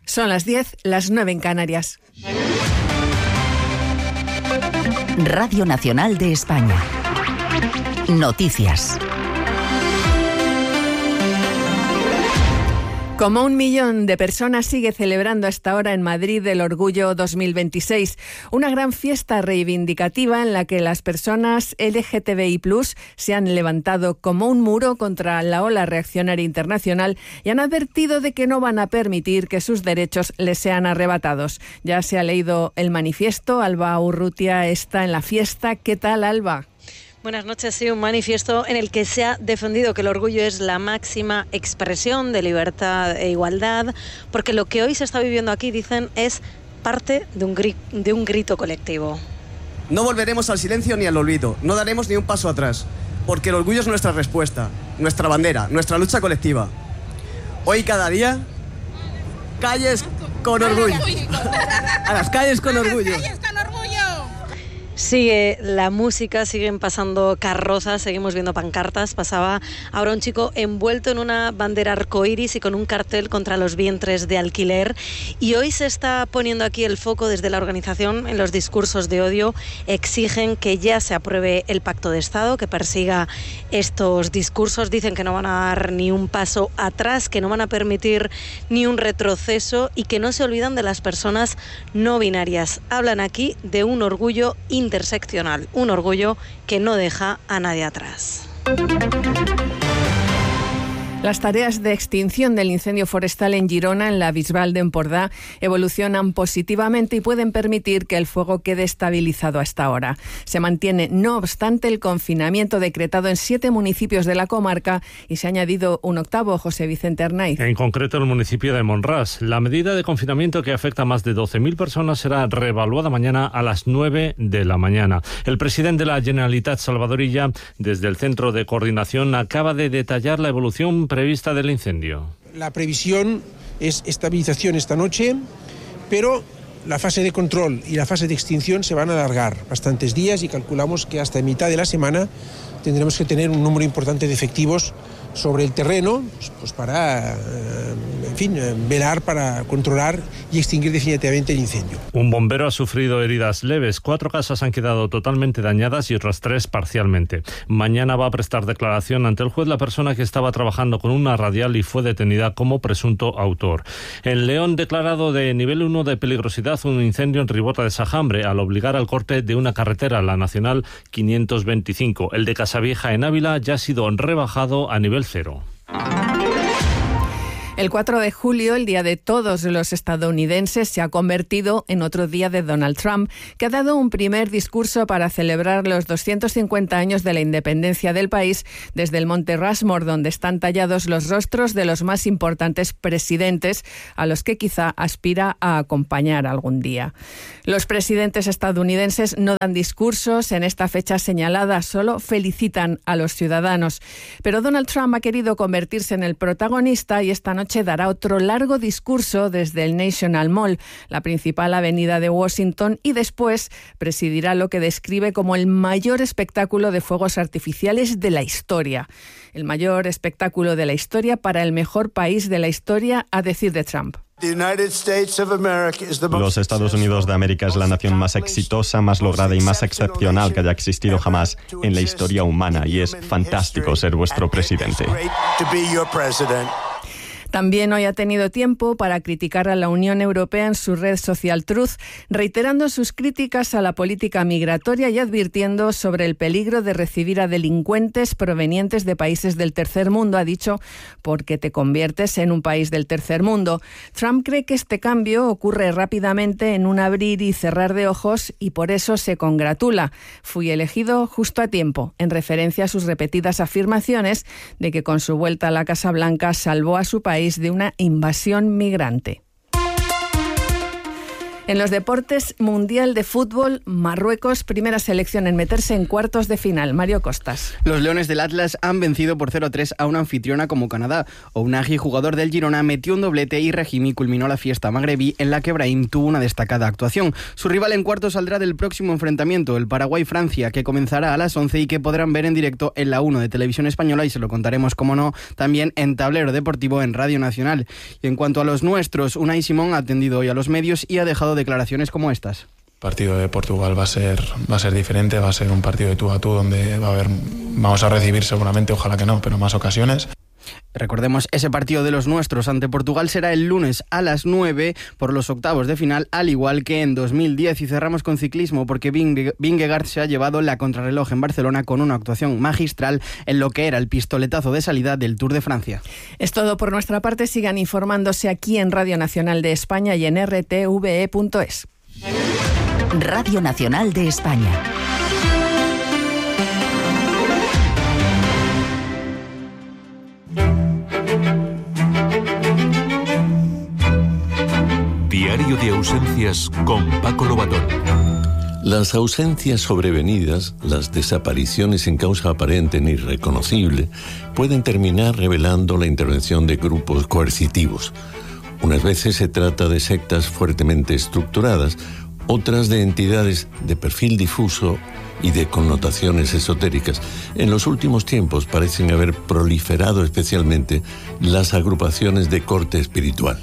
Son las 10, las 9 en Canarias. Radio Nacional de España. Noticias. Como 1 millón de personas sigue celebrando hasta ahora en Madrid el Orgullo 2026, una gran fiesta reivindicativa en la que las personas LGTBI+ se han levantado como un muro contra la ola reaccionaria internacional y han advertido de que no van a permitir que sus derechos les sean arrebatados. Ya se ha leído el manifiesto, Alba Urrutia está en la fiesta. ¿Qué tal, Alba? Buenas noches. Sí, un manifiesto en el que se ha defendido que el orgullo es la máxima expresión de libertad e igualdad, porque lo que hoy se está viviendo aquí, dicen, es parte de un grito colectivo. No volveremos al silencio ni al olvido, no daremos ni un paso atrás, porque el orgullo es nuestra respuesta, nuestra bandera, nuestra lucha colectiva. Hoy y cada día, calles con orgullo. A las calles con orgullo. Sigue la música, siguen pasando carrozas, seguimos viendo pancartas. Pasaba ahora un chico envuelto en una bandera arcoíris y con un cartel contra los vientres de alquiler. Y hoy se está poniendo aquí el foco desde la organización en los discursos de odio. Exigen que ya se apruebe el Pacto de Estado, que persiga estos discursos. Dicen que no van a dar ni un paso atrás, que no van a permitir ni un retroceso y que no se olvidan de las personas no binarias. Hablan aquí de un orgullo interseccional, un orgullo que no deja a nadie atrás. Las tareas de extinción del incendio forestal en Girona, en la Bisbal de Empordà, evolucionan positivamente y pueden permitir que el fuego quede estabilizado hasta ahora. Se mantiene, no obstante, el confinamiento decretado en 7 municipios de la comarca y se ha añadido un octavo, José Vicente Arnaiz. En concreto, el municipio de Monràs. La medida de confinamiento que afecta a más de 12.000 personas será reevaluada mañana a las 9 de la mañana. El presidente de la Generalitat, Salvador Illa, desde el Centro de Coordinación, acaba de detallar la evolución prevista del incendio. La previsión es estabilización esta noche, pero la fase de control y la fase de extinción se van a alargar bastantes días y calculamos que hasta mitad de la semana tendremos que tener un número importante de efectivos sobre el terreno, pues para, velar para controlar y extinguir definitivamente el incendio. Un bombero ha sufrido heridas leves, 4 casas han quedado totalmente dañadas y otras 3 parcialmente. Mañana va a prestar declaración ante el juez la persona que estaba trabajando con una radial y fue detenida como presunto autor. En León, declarado de nivel 1 de peligrosidad un incendio en Ribota de Sajambre al obligar al corte de una carretera, la Nacional 525. El de Casavieja en Ávila ya ha sido rebajado a nivel 0. El 4 de julio, el día de todos los estadounidenses, se ha convertido en otro día de Donald Trump, que ha dado un primer discurso para celebrar los 250 años de la independencia del país desde el Monte Rushmore, donde están tallados los rostros de los más importantes presidentes a los que quizá aspira a acompañar algún día. Los presidentes estadounidenses no dan discursos en esta fecha señalada, solo felicitan a los ciudadanos. Pero Donald Trump ha querido convertirse en el protagonista y esta noche dará otro largo discurso desde el National Mall, la principal avenida de Washington, y después presidirá lo que describe como el mayor espectáculo de fuegos artificiales de la historia. El mayor espectáculo de la historia para el mejor país de la historia, a decir de Trump. Los Estados Unidos de América es la nación más exitosa, más lograda y más excepcional que haya existido jamás en la historia humana, y es fantástico ser vuestro presidente. También hoy ha tenido tiempo para criticar a la Unión Europea en su red social Truth, reiterando sus críticas a la política migratoria y advirtiendo sobre el peligro de recibir a delincuentes provenientes de países del tercer mundo, ha dicho, porque te conviertes en un país del tercer mundo. Trump cree que este cambio ocurre rápidamente en un abrir y cerrar de ojos y por eso se congratula. Fui elegido justo a tiempo, en referencia a sus repetidas afirmaciones de que con su vuelta a la Casa Blanca salvó a su país de una invasión migrante. En los deportes, Mundial de Fútbol, Marruecos, primera selección en meterse en cuartos de final. Mario Costas. Los Leones del Atlas han vencido por 0-3 a una anfitriona como Canadá. Ounahi, jugador del Girona, metió un doblete y Rahimi culminó la fiesta magrebí en la que Brahim tuvo una destacada actuación. Su rival en cuartos saldrá del próximo enfrentamiento, el Paraguay-Francia, que comenzará a las 11 y que podrán ver en directo en la 1 de Televisión Española, y se lo contaremos, como no, también en Tablero Deportivo en Radio Nacional. Y en cuanto a los nuestros, Unai Simón ha atendido hoy a los medios y ha dejado declaraciones como estas. El partido de Portugal va a ser diferente, va a ser un partido de tú a tú donde vamos a recibir seguramente, ojalá que no, pero más ocasiones. Recordemos, ese partido de los nuestros ante Portugal será el lunes a las 9 por los octavos de final, al igual que en 2010. Y cerramos con ciclismo porque Vingegaard se ha llevado la contrarreloj en Barcelona con una actuación magistral en lo que era el pistoletazo de salida del Tour de Francia. Es todo por nuestra parte. Sigan informándose aquí en Radio Nacional de España y en rtve.es. Radio Nacional de España. Diario de ausencias con Paco Lobatón. Las ausencias sobrevenidas, las desapariciones sin causa aparente ni reconocible, pueden terminar revelando la intervención de grupos coercitivos. Unas veces se trata de sectas fuertemente estructuradas, otras de entidades de perfil difuso y de connotaciones esotéricas. En los últimos tiempos parecen haber proliferado especialmente las agrupaciones de corte espiritual.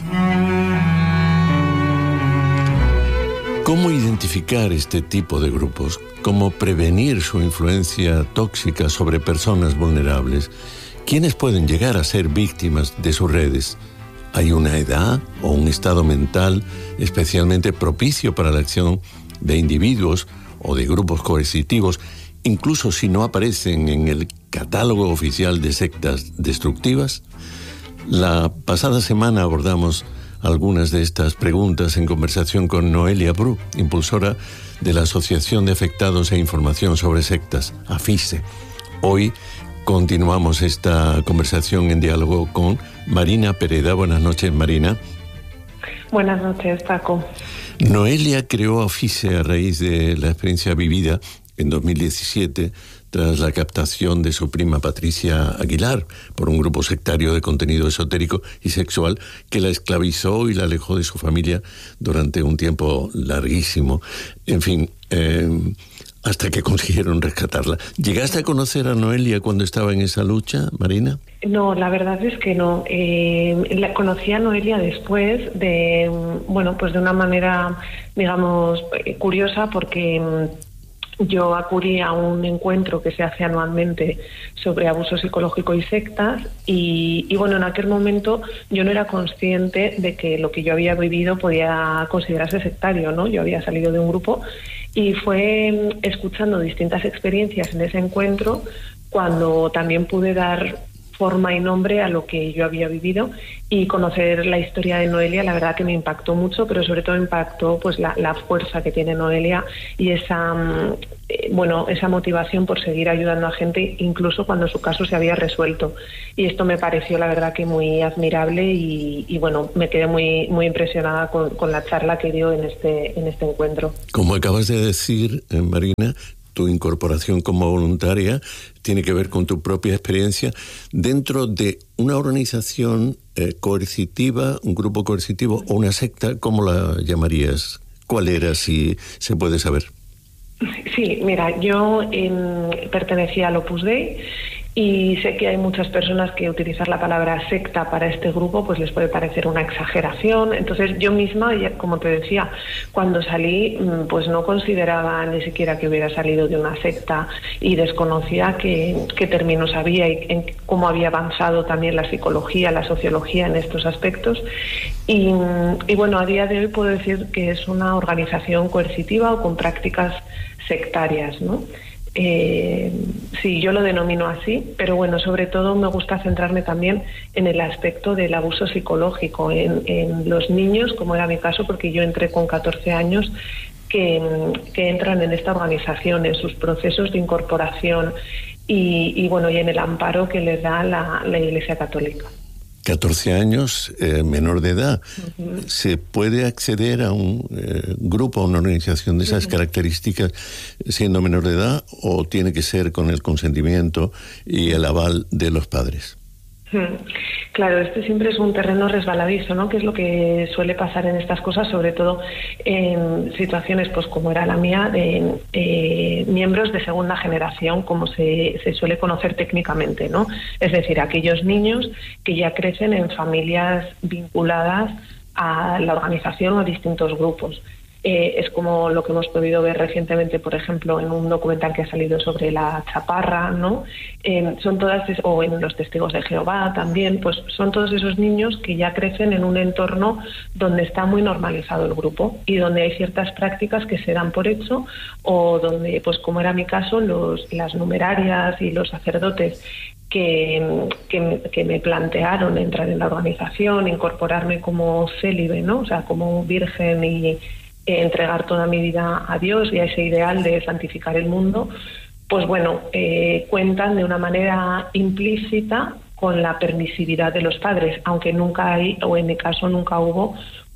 ¿Cómo identificar este tipo de grupos? ¿Cómo prevenir su influencia tóxica sobre personas vulnerables? ¿Quiénes pueden llegar a ser víctimas de sus redes? ¿Hay una edad o un estado mental especialmente propicio para la acción de individuos o de grupos coercitivos, incluso si no aparecen en el catálogo oficial de sectas destructivas? La pasada semana abordamos algunas de estas preguntas en conversación con Noelia Bru, impulsora de la Asociación de Afectados e Información sobre Sectas, AFISE. Hoy continuamos esta conversación en diálogo con Marina Pereda. Buenas noches, Marina. Buenas noches, Paco. Noelia creó AFISE a raíz de la experiencia vivida en 2017 tras la captación de su prima Patricia Aguilar por un grupo sectario de contenido esotérico y sexual que la esclavizó y la alejó de su familia durante un tiempo larguísimo. En fin, hasta que consiguieron rescatarla. ¿Llegaste a conocer a Noelia cuando estaba en esa lucha, Marina? No, la verdad es que no. La conocí a Noelia después de, pues de una manera, digamos, curiosa, porque yo acudí a un encuentro que se hace anualmente sobre abuso psicológico y sectas y en aquel momento yo no era consciente de que lo que yo había vivido podía considerarse sectario, ¿no? Yo había salido de un grupo y fue escuchando distintas experiencias en ese encuentro cuando también pude dar forma y nombre a lo que yo había vivido, y conocer la historia de Noelia la verdad que me impactó mucho, pero sobre todo impactó pues la fuerza que tiene Noelia y esa motivación por seguir ayudando a gente incluso cuando su caso se había resuelto, y esto me pareció la verdad que muy admirable y me quedé muy, muy impresionada con la charla que dio en este encuentro. Como acabas de decir, Marina, tu incorporación como voluntaria tiene que ver con tu propia experiencia dentro de una organización coercitiva, un grupo coercitivo o una secta. ¿Cómo la llamarías? ¿Cuál era, si se puede saber? Sí, mira, yo pertenecía al Opus Dei y sé que hay muchas personas que utilizar la palabra secta para este grupo pues les puede parecer una exageración. Entonces yo misma, como te decía, cuando salí pues no consideraba ni siquiera que hubiera salido de una secta y desconocía qué términos había y cómo había avanzado también la psicología, la sociología en estos aspectos. Y a día de hoy puedo decir que es una organización coercitiva o con prácticas sectarias, ¿no? Sí, yo lo denomino así, pero sobre todo me gusta centrarme también en el aspecto del abuso psicológico en los niños, como era mi caso, porque yo entré con 14 años, que entran en esta organización, en sus procesos de incorporación y en el amparo que les da la Iglesia Católica. 14 años, menor de edad. Uh-huh. ¿Se puede acceder a un grupo, a una organización de esas características siendo menor de edad, o tiene que ser con el consentimiento y el aval de los padres? Claro, este siempre es un terreno resbaladizo, ¿no? Que es lo que suele pasar en estas cosas, sobre todo en situaciones, pues como era la mía, de miembros de segunda generación, como se suele conocer técnicamente, ¿no? Es decir, aquellos niños que ya crecen en familias vinculadas a la organización o a distintos grupos. Es como lo que hemos podido ver recientemente, por ejemplo, en un documental que ha salido sobre la chaparra, ¿no? Son todas, o en los testigos de Jehová también, pues son todos esos niños que ya crecen en un entorno donde está muy normalizado el grupo y donde hay ciertas prácticas que se dan por hecho, o donde, pues como era mi caso, las numerarias y los sacerdotes que me plantearon entrar en la organización, incorporarme como célibe, ¿no? O sea, como virgen, y entregar toda mi vida a Dios y a ese ideal de santificar el mundo, pues bueno, cuentan de una manera implícita con la permisividad de los padres, aunque nunca hay, o en mi caso nunca hubo,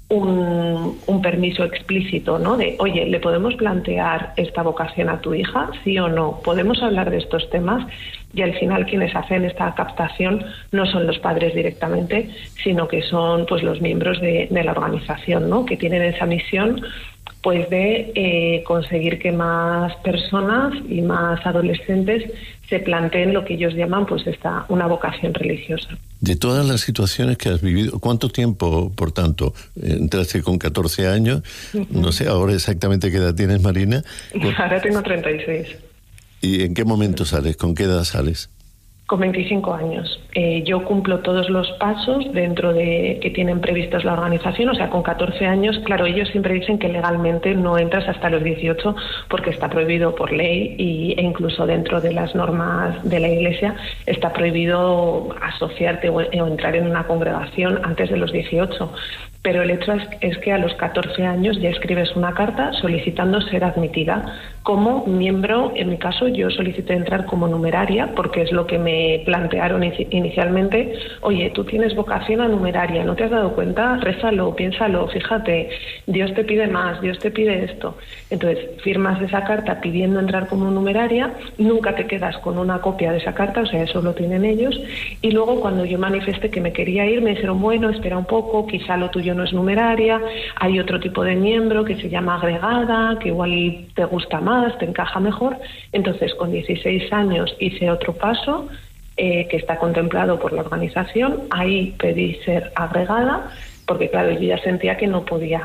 un permiso explícito, ¿no? De, oye, ¿le podemos plantear esta vocación a tu hija? ¿Sí o no? ¿Podemos hablar de estos temas? Y al final quienes hacen esta captación no son los padres directamente, sino que son, pues, los miembros de la organización, ¿no? Que tienen esa misión, pues, de conseguir que más personas y más adolescentes se planteen lo que ellos llaman, pues, una vocación religiosa. De todas las situaciones que has vivido, ¿cuánto tiempo, por tanto, entraste con 14 años? Uh-huh. No sé ahora exactamente qué edad tienes, Marina. Ahora tengo 36. ¿Y en qué momento sales? ¿Con qué edad sales? Con 25 años. Yo cumplo todos los pasos dentro de que tienen previstos la organización, o sea, con 14 años, claro, ellos siempre dicen que legalmente no entras hasta los 18 porque está prohibido por ley, e incluso dentro de las normas de la Iglesia está prohibido asociarte o entrar en una congregación antes de los 18. Pero el hecho es que a los 14 años ya escribes una carta solicitando ser admitida como miembro. En mi caso, yo solicité entrar como numeraria porque es lo que me plantearon inicialmente. Oye, tú tienes vocación a numeraria, ¿no te has dado cuenta? Rézalo, piénsalo, fíjate, Dios te pide más, Dios te pide esto. Entonces, firmas esa carta pidiendo entrar como numeraria, nunca te quedas con una copia de esa carta, o sea, eso lo tienen ellos. Y luego, cuando yo manifesté que me quería ir, me dijeron, bueno, espera un poco, quizá lo tuyo no es numeraria, hay otro tipo de miembro que se llama agregada, que igual te gusta más, te encaja mejor. Entonces, con 16 años hice otro paso que está contemplado por la organización. Ahí pedí ser agregada, porque claro, yo ya sentía que no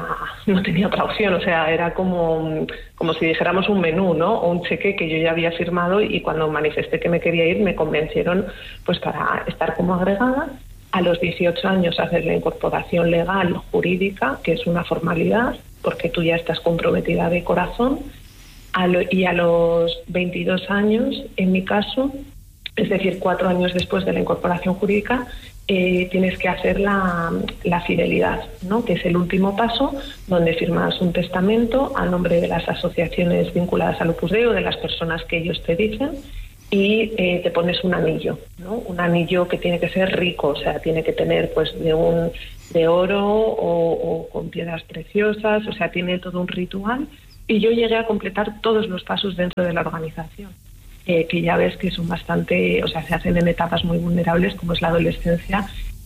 tenía otra opción, o sea, era como si dijéramos un menú, ¿no? O un cheque que yo ya había firmado, y cuando manifesté que me quería ir, me convencieron, pues, para estar como agregada. A los 18 años hacer la incorporación legal jurídica, que es una formalidad, porque tú ya estás comprometida de corazón. Y a los 22 años, en mi caso, es decir, 4 años después de la incorporación jurídica, tienes que hacer la fidelidad, ¿no? Que es el último paso, donde firmas un testamento a nombre de las asociaciones vinculadas al Opus Dei o de las personas que ellos te dicen, y te pones un anillo, ¿no? Un anillo que tiene que ser rico, o sea, tiene que tener, pues, de oro o con piedras preciosas, o sea, tiene todo un ritual. Y yo llegué a completar todos los pasos dentro de la organización, que ya ves que son bastante, o sea, se hacen en etapas muy vulnerables, como es la adolescencia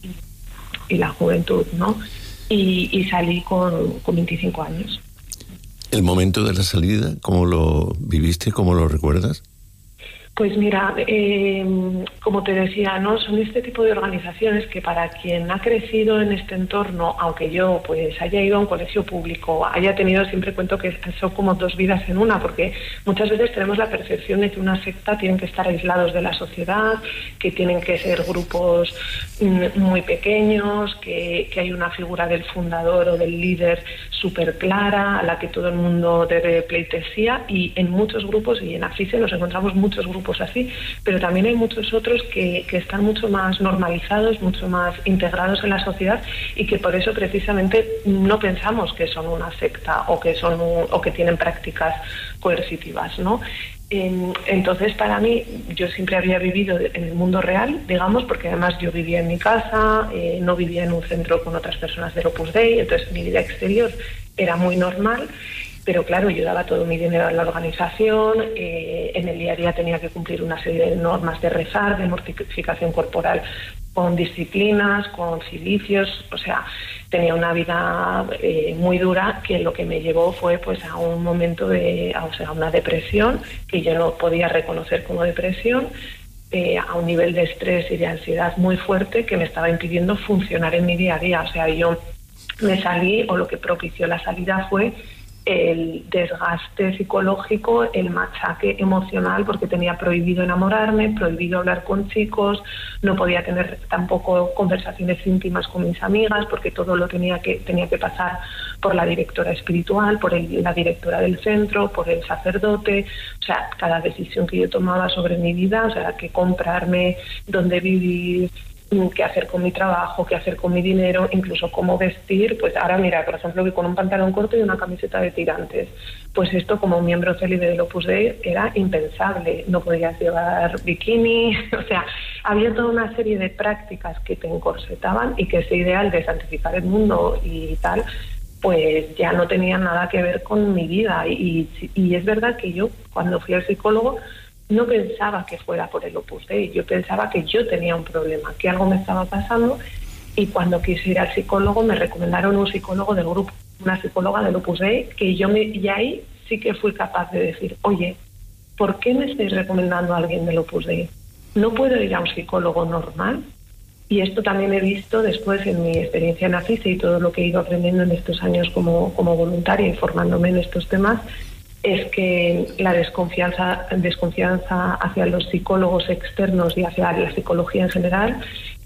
y la juventud, ¿no? Y salí con 25 años. ¿El momento de la salida, cómo lo viviste, cómo lo recuerdas? Pues mira, como te decía, ¿no? Son este tipo de organizaciones que, para quien ha crecido en este entorno, aunque yo pues haya ido a un colegio público, haya tenido, siempre cuento que son como dos vidas en una, porque muchas veces tenemos la percepción de que una secta tienen que estar aislados de la sociedad, que tienen que ser grupos muy pequeños, que hay una figura del fundador o del líder súper clara, a la que todo el mundo debe pleitesía, y en muchos grupos, y en AFISE nos encontramos muchos grupos así, pero también hay muchos otros que están mucho más normalizados, mucho más integrados en la sociedad, y que por eso precisamente no pensamos que son una secta o que tienen prácticas coercitivas, ¿no? Entonces, para mí, yo siempre había vivido en el mundo real, digamos, porque además yo vivía en mi casa, no vivía en un centro con otras personas del Opus Dei, entonces mi vida exterior era muy normal, pero claro, yo daba todo mi dinero a la organización, en el día a día tenía que cumplir una serie de normas de rezar, de mortificación corporal, con disciplinas, con cilicios, o sea, tenía una vida muy dura, que lo que me llevó fue pues a un momento a una depresión que yo no podía reconocer como depresión, a un nivel de estrés y de ansiedad muy fuerte que me estaba impidiendo funcionar en mi día a día. O sea, yo me salí, o lo que propició la salida fue el desgaste psicológico, el machaque emocional, porque tenía prohibido enamorarme, prohibido hablar con chicos, no podía tener tampoco conversaciones íntimas con mis amigas, porque todo lo tenía que pasar por la directora espiritual, por la directora del centro, por el sacerdote. O sea, cada decisión que yo tomaba sobre mi vida, o sea, qué comprarme, dónde vivir, qué hacer con mi trabajo, qué hacer con mi dinero, incluso cómo vestir. Pues ahora mira, por ejemplo, voy con un pantalón corto y una camiseta de tirantes. Pues esto, como miembro célibe del Opus Dei, era impensable. No podías llevar bikini, o sea, había toda una serie de prácticas que te encorsetaban y que ese ideal de santificar el mundo y tal, pues ya no tenía nada que ver con mi vida. Y es verdad que yo, cuando fui al psicólogo, no pensaba que fuera por el Opus Dei, yo pensaba que yo tenía un problema, que algo me estaba pasando, y cuando quise ir al psicólogo me recomendaron un psicólogo del grupo, una psicóloga del Opus Dei, y ahí sí que fui capaz de decir, oye, ¿por qué me estáis recomendando a alguien del Opus Dei? ¿No puedo ir a un psicólogo normal? Y esto también he visto después en mi experiencia en AFISE y todo lo que he ido aprendiendo en estos años como voluntaria y formándome en estos temas, es que la desconfianza hacia los psicólogos externos y hacia la psicología en general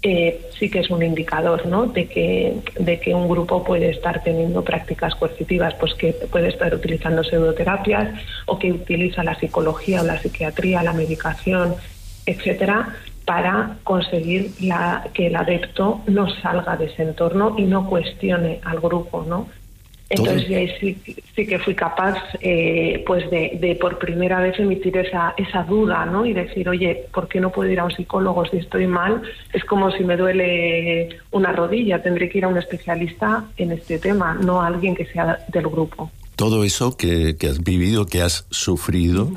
sí que es un indicador, ¿no?, de que un grupo puede estar teniendo prácticas coercitivas, pues que puede estar utilizando pseudoterapias, o que utiliza la psicología o la psiquiatría, la medicación, etcétera, para conseguir que el adepto no salga de ese entorno y no cuestione al grupo, ¿no? Entonces ahí sí que fui capaz pues de por primera vez emitir esa duda, ¿no? Y decir, oye, ¿por qué no puedo ir a un psicólogo si estoy mal? Es como si me duele una rodilla, tendré que ir a un especialista en este tema, no a alguien que sea del grupo. Todo eso que has vivido, que has sufrido,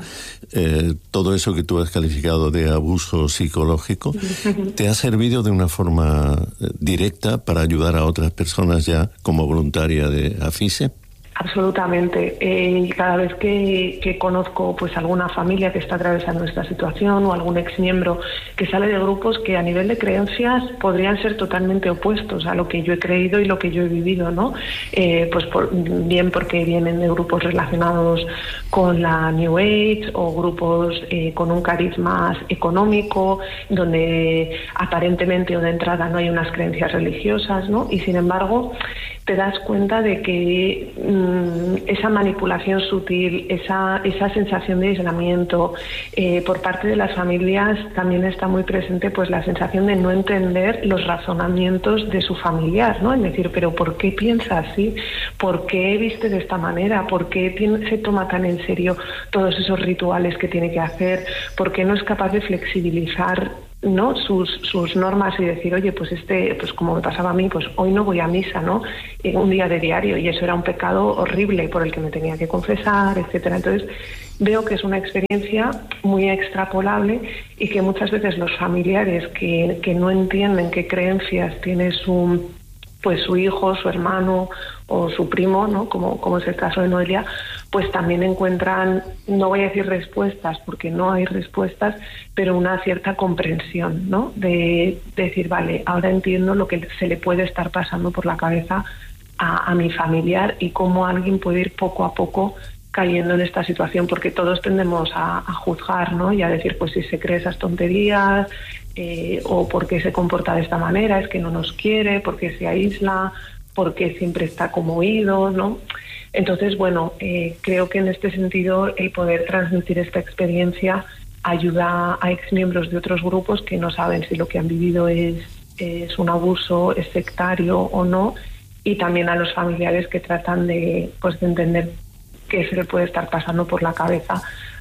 todo eso que tú has calificado de abuso psicológico, ¿te ha servido de una forma directa para ayudar a otras personas ya como voluntaria de AFISE? Absolutamente. Cada vez que conozco pues alguna familia que está atravesando esta situación, o algún exmiembro que sale de grupos que a nivel de creencias podrían ser totalmente opuestos a lo que yo he creído y lo que yo he vivido, ¿no? Pues bien porque vienen de grupos relacionados con la New Age, o grupos con un carisma económico, donde aparentemente o de entrada no hay unas creencias religiosas, ¿no? Y sin embargo te das cuenta de que esa manipulación sutil, esa sensación de aislamiento por parte de las familias, también está muy presente pues la sensación de no entender los razonamientos de su familiar, ¿no? Es decir, pero ¿por qué piensa así? ¿Por qué viste de esta manera? ¿Por qué se toma tan en serio todos esos rituales que tiene que hacer? ¿Por qué no es capaz de flexibilizar, ¿no?, sus normas y decir, oye, pues pues como me pasaba a mí, pues hoy no voy a misa, ¿no?, un día de diario, y eso era un pecado horrible por el que me tenía que confesar, etcétera. Entonces veo que es una experiencia muy extrapolable, y que muchas veces los familiares que no entienden qué creencias tiene su hijo, su hermano o su primo, ¿no?, como es el caso de Noelia, pues también encuentran, no voy a decir respuestas porque no hay respuestas, pero una cierta comprensión, ¿no?, de decir, vale, ahora entiendo lo que se le puede estar pasando por la cabeza a mi familiar, y cómo alguien puede ir poco a poco cayendo en esta situación, porque todos tendemos a juzgar, ¿no?, y a decir, pues si se cree esas tonterías, o por qué se comporta de esta manera, es que no nos quiere, porque se aísla, porque siempre está como oído, ¿no? Entonces, bueno, creo que en este sentido el poder transmitir esta experiencia ayuda a exmiembros de otros grupos que no saben si lo que han vivido es un abuso, es sectario o no, y también a los familiares que tratan de entender qué se le puede estar pasando por la cabeza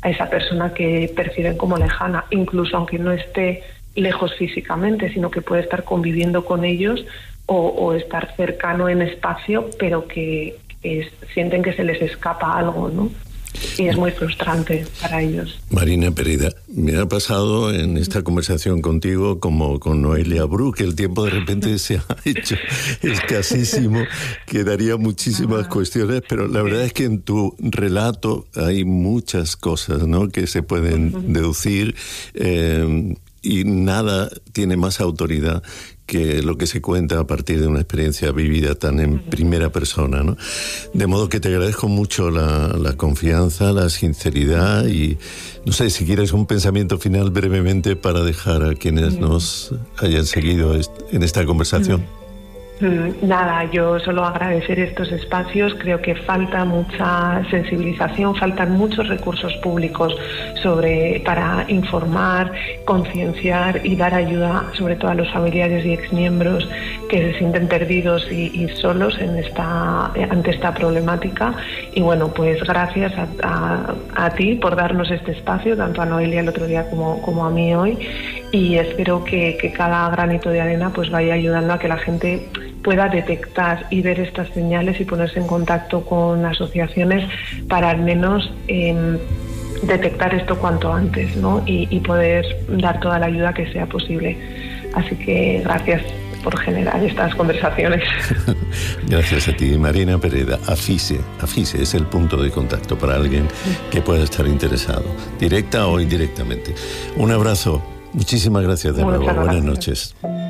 a esa persona que perciben como lejana, incluso aunque no esté lejos físicamente, sino que puede estar conviviendo con ellos o estar cercano en espacio, pero que sienten que se les escapa algo, ¿no? Y es muy frustrante para ellos. Marina Pereda, me ha pasado en esta conversación contigo como con Noelia Bru, que el tiempo de repente se ha hecho escasísimo, quedaría muchísimas cuestiones, pero la verdad es que en tu relato hay muchas cosas, ¿no?, que se pueden deducir, y nada tiene más autoridad que lo que se cuenta a partir de una experiencia vivida tan en primera persona, ¿no? De modo que te agradezco mucho la confianza, la sinceridad y, no sé, si quieres un pensamiento final brevemente para dejar a quienes nos hayan seguido en esta conversación. Nada, yo solo agradecer estos espacios. Creo que falta mucha sensibilización, faltan muchos recursos públicos para informar, concienciar y dar ayuda, sobre todo a los familiares y exmiembros que se sienten perdidos y solos ante esta problemática. Y bueno, pues gracias a ti por darnos este espacio, tanto a Noelia el otro día como a mí hoy. Y espero que cada granito de arena pues vaya ayudando a que la gente pueda detectar y ver estas señales y ponerse en contacto con asociaciones para al menos detectar esto cuanto antes, ¿no? Y poder dar toda la ayuda que sea posible. Así que gracias por generar estas conversaciones. Gracias a ti, Marina Pereda. AFISE es el punto de contacto para alguien que pueda estar interesado, directa o indirectamente. Un abrazo. Muchísimas gracias de nuevo. Buenas noches.